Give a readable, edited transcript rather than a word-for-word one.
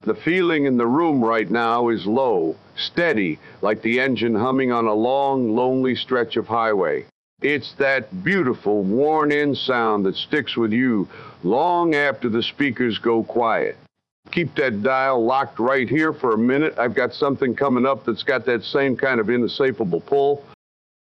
The feeling in the room right now is low, steady, like the engine humming on a long, lonely stretch of highway. It's that beautiful, worn-in sound that sticks with you long after the speakers go quiet. Keep that dial locked right here for a minute. I've got something coming up that's got that same kind of inescapable pull.